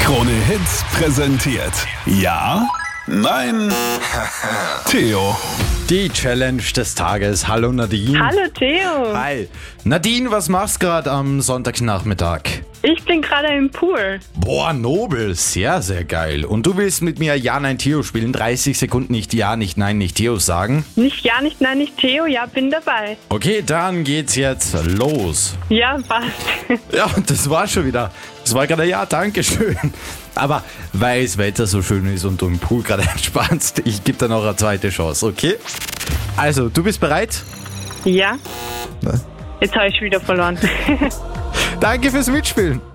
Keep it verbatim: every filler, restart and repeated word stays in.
Krone Hits präsentiert. Ja? Nein? Theo. Die Challenge des Tages. Hallo Nadine. Hallo Theo. Hi. Nadine, was machst du gerade am Sonntagnachmittag? Ich bin gerade im Pool. Boah, nobel. Sehr, sehr geil. Und du willst mit mir Ja, Nein, Theo spielen? dreißig Sekunden nicht Ja, nicht Nein, nicht Theo sagen? Nicht Ja, nicht Nein, nicht Theo. Ja, bin dabei. Okay, dann geht's jetzt los. Ja, passt. Ja, und das war schon wieder. Das war gerade Ja, danke schön. Aber weil das Wetter so schön ist und du im Pool gerade entspannst, ich gebe dir noch eine zweite Chance, okay? Also, du bist bereit? Ja. Jetzt habe ich wieder verloren. Danke fürs Mitspielen.